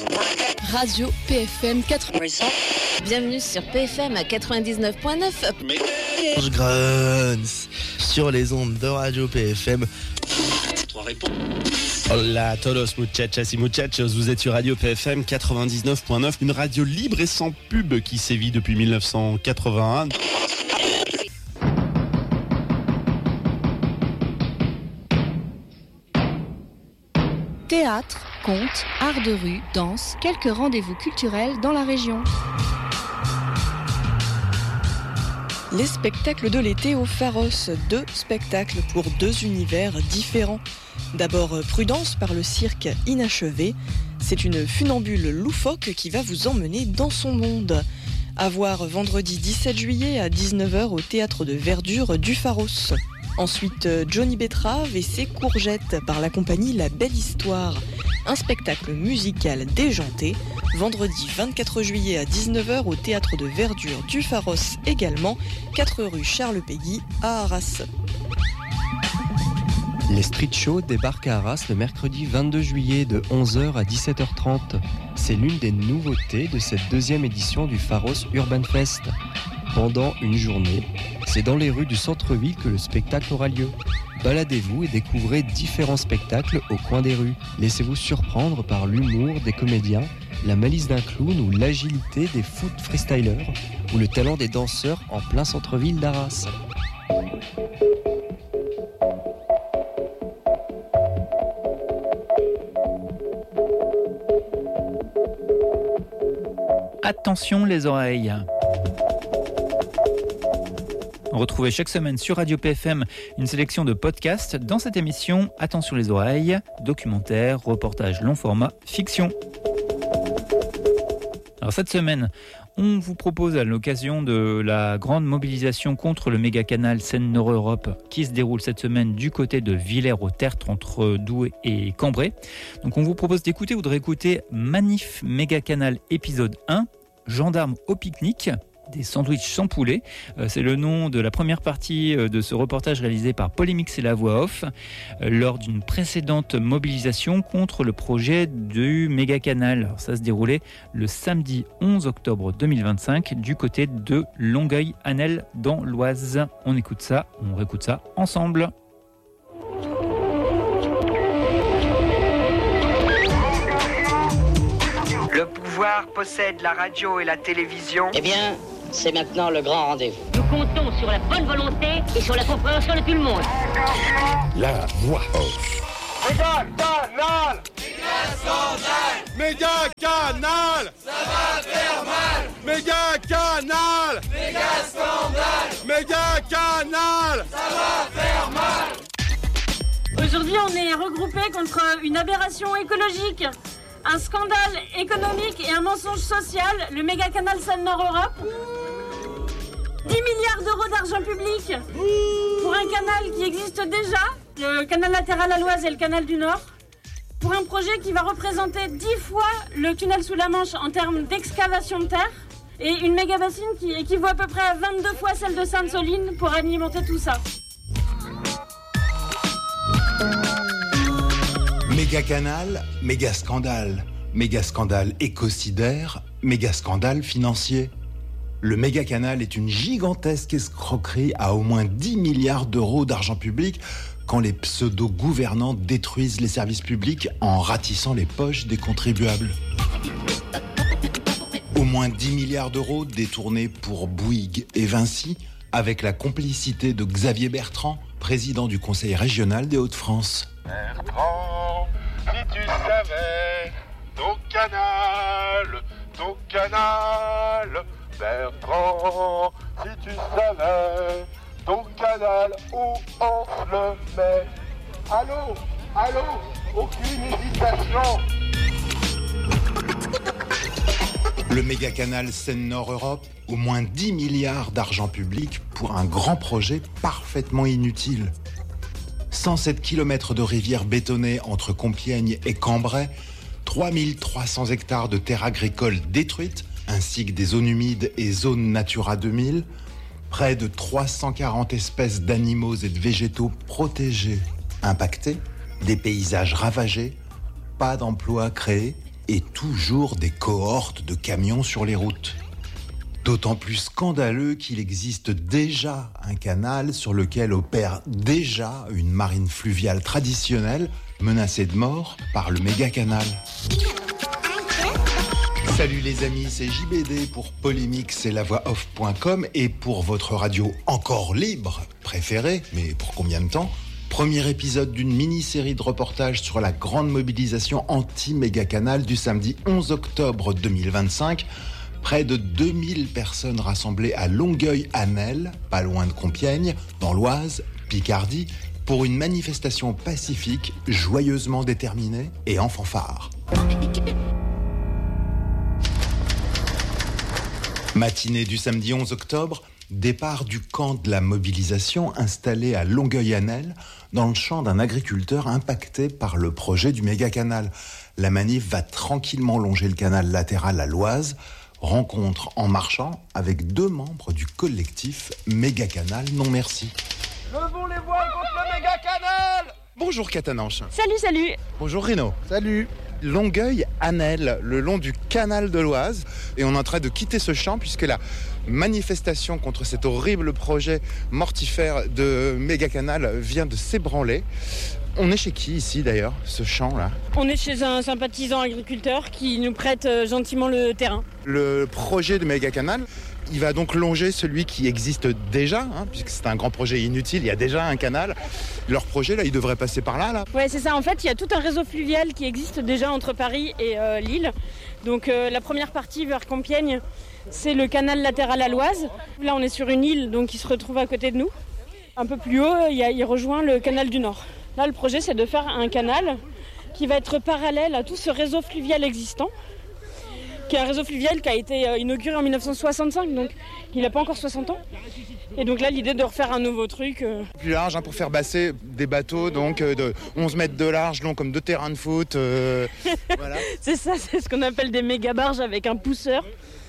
Radio PFM 80. Bienvenue sur PFM à 99.9. Je grunce sur les ondes de Radio PFM. Hola a todos muchachas y muchachos, vous êtes sur Radio PFM 99.9, une radio libre et sans pub qui sévit depuis 1981. Théâtre, contes, art de rue, danse, quelques rendez-vous culturels dans la région. Les spectacles de l'été au Pharos, 2 spectacles pour 2 univers différents. D'abord Prudence par le cirque Inachevé, c'est une funambule loufoque qui va vous emmener dans son monde. À voir vendredi 17 juillet à 19h au Théâtre de Verdure du Pharos. Ensuite Johnny Betrave et ses courgettes par la compagnie La Belle Histoire. Un spectacle musical déjanté, vendredi 24 juillet à 19h au Théâtre de Verdure du Pharos également, 4 rue Charles Péguy à Arras. Les Street Shows débarquent à Arras le mercredi 22 juillet de 11h à 17h30. C'est l'une des nouveautés de cette 2e édition du Pharos Urban Fest. Pendant une journée, c'est dans les rues du centre-ville que le spectacle aura lieu. Baladez-vous et découvrez différents spectacles au coin des rues. Laissez-vous surprendre par l'humour des comédiens, la malice d'un clown ou l'agilité des foot freestylers ou le talent des danseurs en plein centre-ville d'Arras. Attention les oreilles. Retrouvez chaque semaine sur Radio PFM une sélection de podcasts dans cette émission Attention les oreilles, documentaires, reportages long format, fiction. Alors cette semaine, on vous propose à l'occasion de la grande mobilisation contre le méga-canal Seine-Nord-Europe qui se déroule cette semaine du côté de Villers-au-Tertre entre Douai et Cambrai. Donc on vous propose d'écouter ou de réécouter Manif Méga-Canal épisode 1, Gendarmes au pique-nique. Des sandwichs sans poulet, c'est le nom de la première partie de ce reportage réalisé par Polémix et la voix off lors d'une précédente mobilisation contre le projet du méga-canal. Alors, ça se déroulait le samedi 11 octobre 2025 du côté de Longueuil-Anel dans l'Oise. On écoute ça, on réécoute ça ensemble. Le pouvoir possède la radio et la télévision. Eh bien, c'est maintenant le grand rendez-vous. Nous comptons sur la bonne volonté et sur la compréhension de tout le monde. La voix off. Méga-canal! Méga-scandale! Méga-canal! Ça va faire mal! Méga-canal! Méga-scandale! Méga-canal! Ça va faire mal! Aujourd'hui, on est regroupés contre une aberration écologique, un scandale économique et un mensonge social, le méga-canal Seine-Nord-Europe. 10 milliards d'euros d'argent public pour un canal qui existe déjà, le canal latéral à l'Oise et le canal du Nord, pour un projet qui va représenter 10 fois le tunnel sous la Manche en termes d'excavation de terre, et une méga-bassine qui équivaut à peu près à 22 fois celle de Sainte-Soline pour alimenter tout ça. Méga-canal, méga-scandale. Méga-scandale écocidaire, méga-scandale financier. Le méga-canal est une gigantesque escroquerie à au moins 10 milliards d'euros d'argent public quand les pseudo-gouvernants détruisent les services publics en ratissant les poches des contribuables. Au moins 10 milliards d'euros détournés pour Bouygues et Vinci avec la complicité de Xavier Bertrand, président du Conseil régional des Hauts-de-France. Bertrand, si tu savais, ton canal, Bertrand, si tu savais, ton canal, où on se le met. Allô, aucune hésitation. Le méga-canal Seine-Nord-Europe, au moins 10 milliards d'argent public pour un grand projet parfaitement inutile. 107 km de rivières bétonnées entre Compiègne et Cambrai, 3300 hectares de terres agricoles détruites, ainsi que des zones humides et zones Natura 2000, près de 340 espèces d'animaux et de végétaux protégés, impactés, des paysages ravagés, pas d'emplois créés, et toujours des cohortes de camions sur les routes. D'autant plus scandaleux qu'il existe déjà un canal sur lequel opère déjà une marine fluviale traditionnelle menacée de mort par le méga-canal. Salut les amis, c'est JBD pour Polémix et lavoixoff.com et pour votre radio encore libre préférée, mais pour combien de temps ? Premier épisode d'une mini-série de reportages sur la grande mobilisation anti-méga-canal du samedi 11 octobre 2025. Près de 2000 personnes rassemblées à Longueuil-Anel, pas loin de Compiègne, dans l'Oise, Picardie, pour une manifestation pacifique, joyeusement déterminée et en fanfare. Matinée du samedi 11 octobre, départ du camp de la mobilisation installé à Longueuil-Anel, dans le champ d'un agriculteur impacté par le projet du méga-canal. La manif va tranquillement longer le canal latéral à l'Oise. Rencontre en marchant avec 2 membres du collectif Méga-Canal Non Merci. Levons les voiles contre le méga-canal. Bonjour Catananche. Salut. Bonjour Rino. Salut. Longueuil-Anel, le long du canal de l'Oise. Et on est en train de quitter ce champ puisque la manifestation contre cet horrible projet mortifère de méga-canal vient de s'ébranler. On est chez qui ici d'ailleurs, ce champ-là ? On est chez un sympathisant agriculteur qui nous prête gentiment le terrain. Le projet de méga-canal, il va donc longer celui qui existe déjà, puisque c'est un grand projet inutile, il y a déjà un canal. Leur projet, là, il devrait passer par là. Ouais, c'est ça. En fait, il y a tout un réseau fluvial qui existe déjà entre Paris et Lille. Donc la première partie vers Compiègne, c'est le canal latéral à l'Oise. Là, on est sur une île, donc il se retrouve à côté de nous. Un peu plus haut, il rejoint le canal du Nord. Là, le projet, c'est de faire un canal qui va être parallèle à tout ce réseau fluvial existant, qui est un réseau fluvial qui a été inauguré en 1965, donc il n'a pas encore 60 ans. Et donc là, l'idée de refaire un nouveau truc. Plus large, pour faire basser des bateaux donc de 11 mètres de large, long comme 2 terrains de foot. Voilà. C'est ça, c'est ce qu'on appelle des méga-barges avec un pousseur.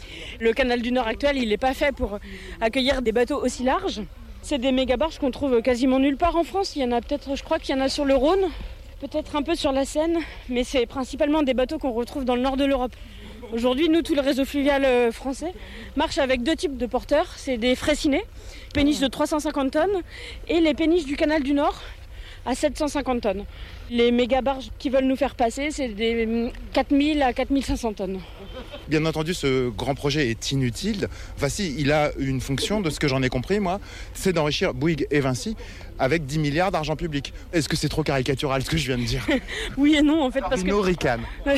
Le canal du Nord actuel, il n'est pas fait pour accueillir des bateaux aussi larges. C'est des méga-barges qu'on trouve quasiment nulle part en France. Il y en a peut-être, je crois qu'il y en a sur le Rhône, peut-être un peu sur la Seine, mais c'est principalement des bateaux qu'on retrouve dans le nord de l'Europe. Aujourd'hui, nous, tout le réseau fluvial français marche avec 2 types de porteurs. C'est des fraisinets, péniches de 350 tonnes, et les péniches du canal du Nord à 750 tonnes. Les méga-barges qui veulent nous faire passer, c'est des 4000 à 4500 tonnes. Bien entendu, ce grand projet est inutile. Enfin si, il a une fonction, de ce que j'en ai compris, moi, c'est d'enrichir Bouygues et Vinci avec 10 milliards d'argent public. Est-ce que c'est trop caricatural ce que je viens de dire ? Oui et non, en fait, parce Rino ricane.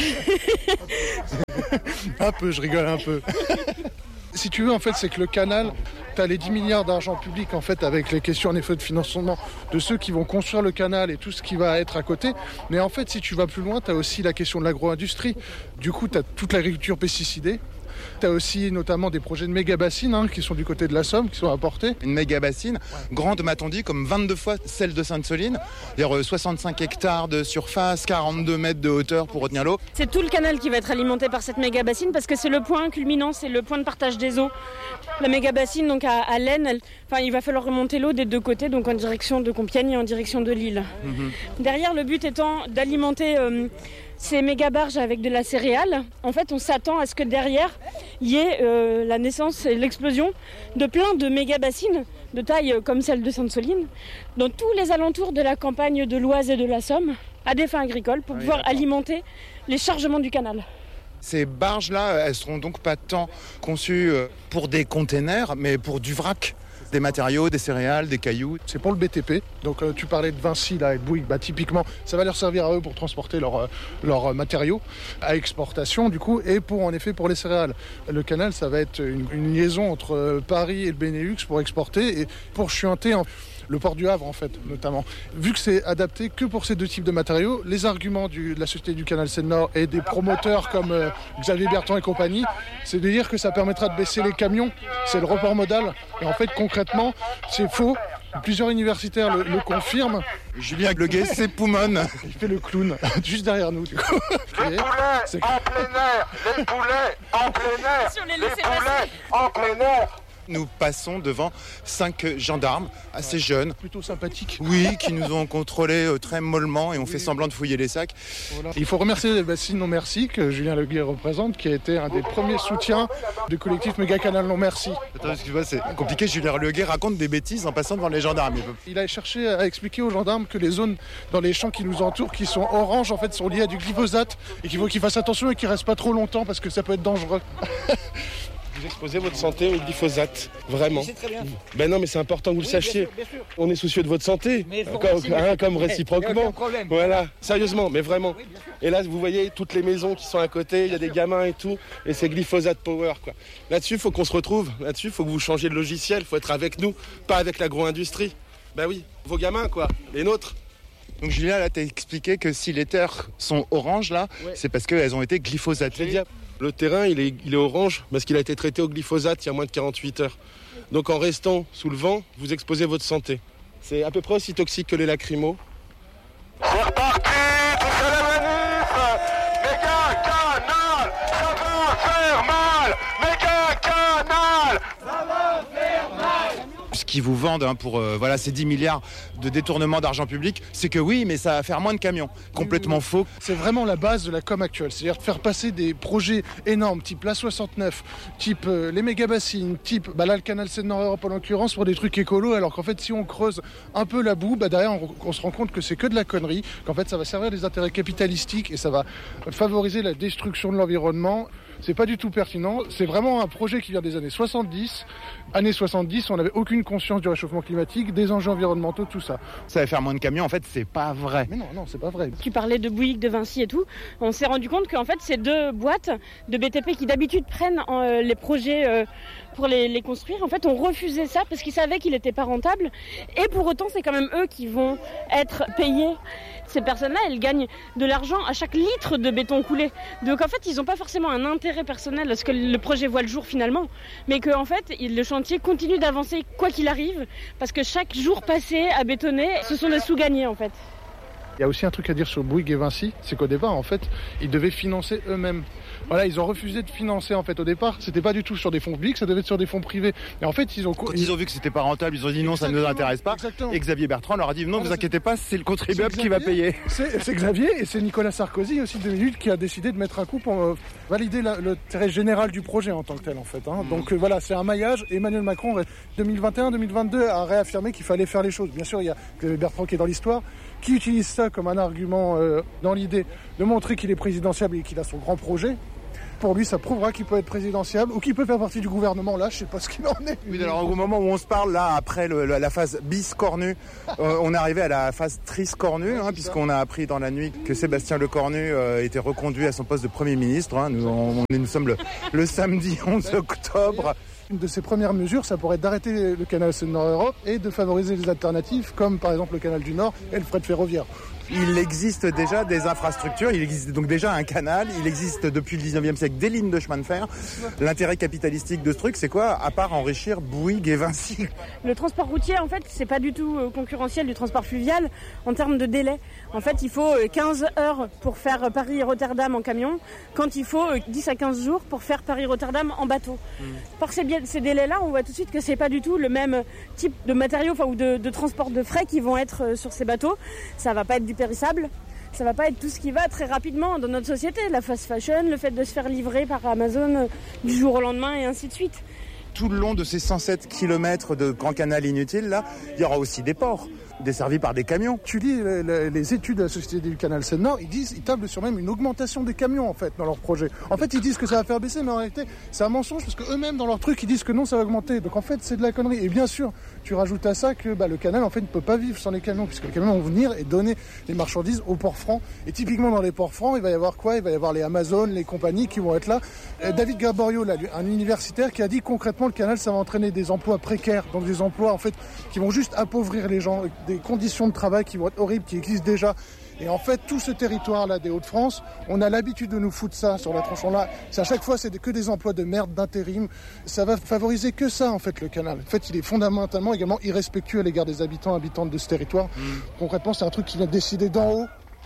Un peu, je rigole un peu. Si tu veux, en fait, c'est que le canal, tu as les 10 milliards d'argent public, en fait, avec les questions, en effet, de financement de ceux qui vont construire le canal et tout ce qui va être à côté. Mais en fait, si tu vas plus loin, tu as aussi la question de l'agro-industrie. Du coup, tu as toute l'agriculture pesticidée. Tu as aussi notamment des projets de méga-bassines qui sont du côté de la Somme, qui sont apportés. Une méga-bassine, grande, m'a-t-on dit, comme 22 fois celle de Sainte-Soline. C'est-à-dire 65 hectares de surface, 42 mètres de hauteur pour retenir l'eau. C'est tout le canal qui va être alimenté par cette méga-bassine parce que c'est le point culminant, c'est le point de partage des eaux. La méga-bassine, donc à l'Aisne, il va falloir remonter l'eau des 2 côtés, donc en direction de Compiègne et en direction de Lille. Derrière, le but étant d'alimenter ces méga-barges avec de la céréale. En fait, on s'attend à ce que derrière, il y ait la naissance et l'explosion de plein de méga-bassines de taille comme celle de Sainte-Soline dans tous les alentours de la campagne de l'Oise et de la Somme à des fins agricoles pour pouvoir alimenter les chargements du canal. Ces barges-là, elles seront donc pas tant conçues pour des containers, mais pour du vrac. Des matériaux, des céréales, des cailloux. C'est pour le BTP. Donc tu parlais de Vinci là, et de Bouygues. Typiquement, ça va leur servir à eux pour transporter leurs matériaux à exportation du coup, et pour les céréales. Le canal, ça va être une liaison entre Paris et le Benelux pour exporter et pour chuinter le port du Havre en fait, notamment. Vu que c'est adapté que pour ces 2 types de matériaux, les arguments de la Société du Canal Seine-Nord et des promoteurs comme Xavier Bertrand et compagnie, c'est de dire que ça permettra de baisser les camions, c'est le report modal. Et en fait, concrètement, c'est faux. Plusieurs universitaires le confirment. Julien Gleguet, c'est Poumonne. Il fait le clown, juste derrière nous, du coup. Les poulets en plein air. Les poulets en plein air. Sur les poulets en plein air. Nous passons devant 5 gendarmes assez jeunes. Plutôt sympathiques. Oui, qui nous ont contrôlés très mollement et ont fait semblant de fouiller les sacs. Voilà. Il faut remercier Bassine Non Merci, que Julien Leguet représente, qui a été un des premiers soutiens du collectif Méga Canal Non Merci. Attends, excuse-moi, c'est compliqué. Julien Leguet raconte des bêtises en passant devant les gendarmes. Il a cherché à expliquer aux gendarmes que les zones dans les champs qui nous entourent, qui sont oranges, en fait, sont liées à du glyphosate et qu'il faut qu'ils fassent attention et qu'ils restent pas trop longtemps parce que ça peut être dangereux. Vous exposez votre santé au glyphosate, vraiment. C'est très bien. Ben non, mais c'est important que vous le sachiez. Bien sûr. On est soucieux de votre santé, comme réciproquement. Voilà, sérieusement, mais vraiment. Oui, et là, vous voyez toutes les maisons qui sont à côté, il y a des gamins et tout, et c'est glyphosate power, quoi. Là-dessus, il faut qu'on se retrouve. Là-dessus, il faut que vous changiez de logiciel. Il faut être avec nous, pas avec l'agro-industrie. Ben oui, vos gamins, quoi, les nôtres. Donc Julien, là, t'as expliqué que si les terres sont oranges, là, c'est parce qu'elles ont été glyphosatées. Le terrain, il est orange parce qu'il a été traité au glyphosate il y a moins de 48 heures. Donc en restant sous le vent, vous exposez votre santé. C'est à peu près aussi toxique que les lacrymos. C'est reparti, tous à la manif. Méga Canal, ça va faire mal. Méga Canal, ça va faire mal. Ce qu'ils vous vendent pour ces 10 milliards de détournement d'argent public, c'est que oui, mais ça va faire moins de camions. Complètement faux. C'est vraiment la base de la com actuelle. C'est-à-dire faire passer des projets énormes, type l'A69, type les méga-bassines, type là, le canal Seine-Nord-Europe en l'occurrence, pour des trucs écolos, alors qu'en fait, si on creuse un peu la boue, derrière, on se rend compte que c'est que de la connerie, qu'en fait, ça va servir des intérêts capitalistiques et ça va favoriser la destruction de l'environnement. C'est pas du tout pertinent. C'est vraiment un projet qui vient des années 70. Années 70, on n'avait aucune conscience du réchauffement climatique, des enjeux environnementaux, tout ça. Ça va faire moins de camions, en fait, c'est pas vrai. Mais non, c'est pas vrai. Tu parlais de Bouygues, de Vinci et tout. On s'est rendu compte qu'en fait, ces deux boîtes de BTP qui d'habitude prennent les projets pour les construire, en fait, ont refusé ça parce qu'ils savaient qu'il n'était pas rentable. Et pour autant, c'est quand même eux qui vont être payés. Ces personnes-là, elles gagnent de l'argent à chaque litre de béton coulé. Donc en fait, ils n'ont pas forcément un intérêt personnel à ce que le projet voit le jour finalement, mais qu'en fait, le chantier continue d'avancer quoi qu'il arrive, parce que chaque jour passé à bétonner, ce sont des sous-gagnés en fait. Il y a aussi un truc à dire sur Bouygues et Vinci, c'est qu'au départ, en fait, ils devaient financer eux-mêmes. Voilà, ils ont refusé de financer, en fait, au départ. C'était pas du tout sur des fonds publics, ça devait être sur des fonds privés. Et en fait, Quand ils ont vu que c'était pas rentable, ils ont dit non, ça ne nous intéresse pas. Exactement. Et Xavier Bertrand leur a dit non, vous inquiétez pas, c'est le contribuable qui va payer. C'est Xavier et c'est Nicolas Sarkozy aussi 2 minutes qui a décidé de mettre un coup pour valider l'intérêt général du projet en tant que tel, en fait. Donc voilà, c'est un maillage. Emmanuel Macron, 2021-2022, a réaffirmé qu'il fallait faire les choses. Bien sûr, il y a Xavier Bertrand qui est dans l'histoire, qui utilise ça comme un argument dans l'idée de montrer qu'il est présidentiable et qu'il a son grand projet. Pour lui, ça prouvera qu'il peut être présidentiable ou qu'il peut faire partie du gouvernement. Là, je sais pas ce qu'il en est. Oui, alors au moment où on se parle, là, après la phase bis cornu, on est arrivé à la phase tris cornu, puisqu'on a appris dans la nuit que Sébastien Lecornu était reconduit à son poste de Premier ministre. Nous sommes le samedi 11 octobre. Une de ses premières mesures, ça pourrait être d'arrêter le canal Seine-Nord-Europe et de favoriser les alternatives, comme par exemple le canal du Nord et le fret ferroviaire. Il existe déjà des infrastructures, il existe donc déjà un canal, il existe depuis le 19e siècle des lignes de chemin de fer. L'intérêt capitalistique de ce truc, c'est quoi, à part enrichir Bouygues et Vinci? Le transport routier, en fait, c'est pas du tout concurrentiel du transport fluvial en termes de délai. En fait, il faut 15 heures pour faire Paris-Rotterdam en camion, quand il faut 10 à 15 jours pour faire Paris-Rotterdam en bateau. Par ces délais-là, on voit tout de suite que c'est pas du tout le même type de matériaux ou de transport de frais qui vont être sur ces bateaux. Ça va pas être du périssable, ça va pas être tout ce qui va très rapidement dans notre société, la fast fashion, le fait de se faire livrer par Amazon du jour au lendemain et ainsi de suite. Tout le long de ces 107 km de grand canal inutile, là, il y aura aussi des ports desservis par des camions. Tu lis les études de la Société du Canal Seine-Nord, ils tablent sur même une augmentation des camions en fait dans leur projet. En fait, ils disent que ça va faire baisser, mais en réalité, c'est un mensonge parce qu'eux-mêmes dans leur truc, ils disent que non, ça va augmenter. Donc en fait, c'est de la connerie. Et bien sûr, tu rajoutes à ça que le canal en fait ne peut pas vivre sans les camions, puisque les camions vont venir et donner les marchandises aux ports francs. Et typiquement dans les ports francs, il va y avoir quoi? Il va y avoir les Amazon, les compagnies qui vont être là. David Gaborio, là, un universitaire qui a dit concrètement le canal, ça va entraîner des emplois précaires, donc des emplois en fait qui vont juste appauvrir les gens, des conditions de travail qui vont être horribles, qui existent déjà. Et en fait, tout ce territoire-là des Hauts-de-France, on a l'habitude de nous foutre ça sur la tronçon-là. À chaque fois, c'est que des emplois de merde, d'intérim. Ça va favoriser que ça, en fait, le canal. En fait, il est fondamentalement également irrespectueux à l'égard des habitantes de ce territoire. Concrètement, c'est un truc qui vient décider d'en haut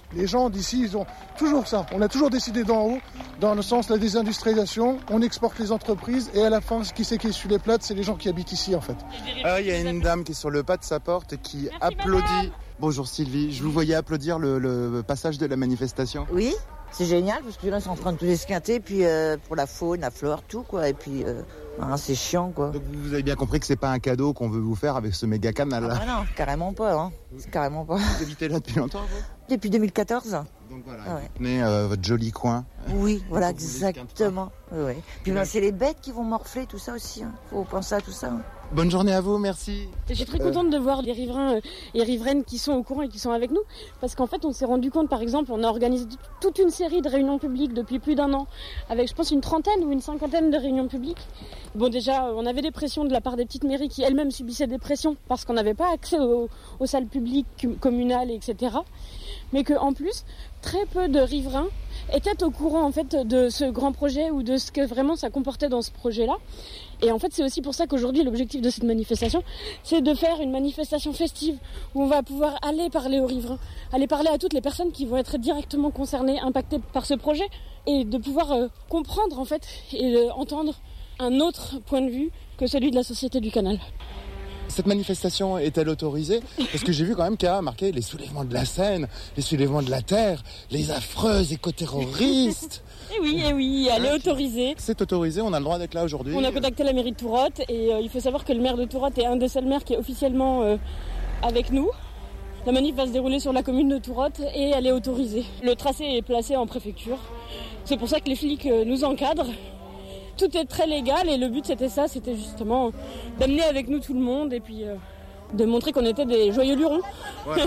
Les gens d'ici, ils ont toujours ça. On a toujours décidé d'en haut, dans le sens de la désindustrialisation. On exporte les entreprises et à la fin, qui essuie les plâtres, c'est les gens qui habitent ici en fait. Il y a une dame qui est sur le pas de sa porte et qui applaudit. Madame. Bonjour Sylvie, je vous voyais applaudir le passage de la manifestation. Oui, c'est génial parce que là, ils sont en train de tout esquinter, puis pour la faune, la flore, tout quoi. Et puis c'est chiant quoi. Donc vous avez bien compris que c'est pas un cadeau qu'on veut vous faire avec ce méga canal là. Ah non, carrément pas. Hein. Carrément pas. Vous habitez là depuis longtemps vous ? Depuis 2014. Donc voilà, vous tenez votre joli coin. Oui, voilà, exactement. Oui. Puis c'est les bêtes qui vont morfler, tout ça aussi. Hein. Faut penser à tout ça. Hein. Bonne journée à vous, merci. Je suis très contente de voir les riverains et riveraines qui sont au courant et qui sont avec nous. Parce qu'en fait, on s'est rendu compte, par exemple, on a organisé toute une série de réunions publiques depuis plus d'1 an. Avec, je pense, une 30aine ou une 50aine de réunions publiques. Bon, déjà, on avait des pressions de la part des petites mairies qui elles-mêmes subissaient des pressions parce qu'on n'avait pas accès aux salles publiques communales, etc. Mais qu'en plus, très peu de riverains étaient au courant en fait de ce grand projet ou de ce que vraiment ça comportait dans ce projet-là. Et en fait, c'est aussi pour ça qu'aujourd'hui, l'objectif de cette manifestation, c'est de faire une manifestation festive où on va pouvoir aller parler aux riverains, aller parler à toutes les personnes qui vont être directement concernées, impactées par ce projet, et de pouvoir comprendre en fait et entendre un autre point de vue que celui de la Société du Canal. Cette manifestation est-elle autorisée ? Parce que j'ai vu quand même qu'il y a marqué les soulèvements de la Seine, les soulèvements de la Terre, les affreux écoterroristes. Et oui, elle est autorisée. C'est autorisé, on a le droit d'être là aujourd'hui. On a contacté la mairie de Tourotte et il faut savoir que le maire de Tourotte est un des seuls maires qui est officiellement avec nous. La manif va se dérouler sur la commune de Tourotte et elle est autorisée. Le tracé est placé en préfecture. C'est pour ça que les flics nous encadrent. Tout est très légal et le but c'était justement d'amener avec nous tout le monde et puis de montrer qu'on était des joyeux lurons. Voilà.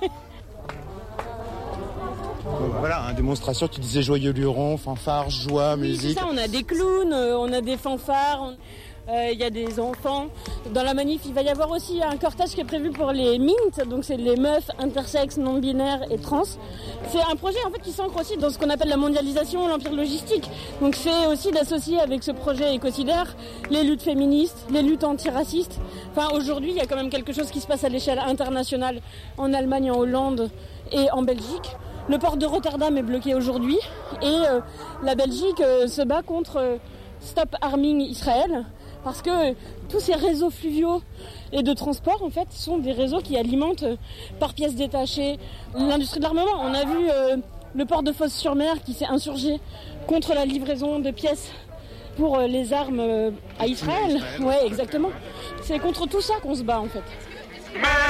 Voilà, démonstration, tu disais joyeux lurons, fanfares, joie, musique. C'est ça, on a des clowns, on a des fanfares, il y a des enfants. Dans la manif, il va y avoir aussi un cortège qui est prévu pour les MINT, donc c'est les meufs, intersexes, non-binaires et trans. C'est un projet en fait qui s'ancre aussi dans ce qu'on appelle la mondialisation, l'empire logistique. Donc c'est aussi d'associer avec ce projet écocidaire les luttes féministes, les luttes antiracistes. Enfin aujourd'hui, il y a quand même quelque chose qui se passe à l'échelle internationale, en Allemagne, en Hollande et en Belgique. Le port de Rotterdam est bloqué aujourd'hui et la Belgique se bat contre Stop Arming Israël parce que tous ces réseaux fluviaux et de transport en fait sont des réseaux qui alimentent par pièces détachées l'industrie de l'armement. On a vu le port de Fos-sur-Mer qui s'est insurgé contre la livraison de pièces pour les armes à Israël. Ouais, exactement. C'est contre tout ça qu'on se bat en fait.